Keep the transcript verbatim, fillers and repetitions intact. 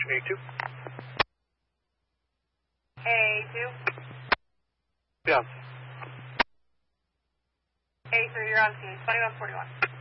A two. A two. Yes. A three, you're on scene. twenty-one forty-one.